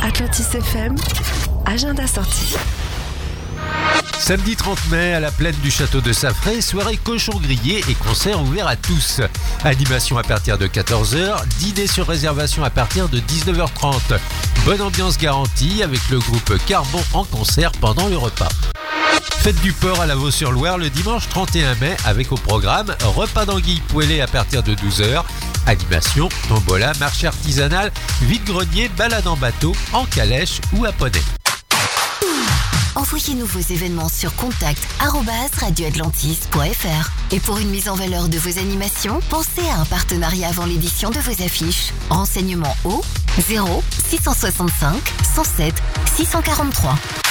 Atlantis FM, agenda sorti. Samedi 30 mai, à la plaine du château de Saffré, soirée cochon grillé et concert ouvert à tous. Animation à partir de 14h, dîner sur réservation à partir de 19h30. Bonne ambiance garantie avec le groupe Carbon en concert pendant le repas. Fête du port à la Vaux-sur-Loire le dimanche 31 mai avec au programme repas d'anguilles poêlées à partir de 12h. Animation, tombola, marché artisanal, vide-grenier, balade en bateau, en calèche ou à poney. Envoyez-nous vos événements sur contact@radioatlantis.fr. Et pour une mise en valeur de vos animations, pensez à un partenariat avant l'édition de vos affiches. Renseignements au 0 665 107 643.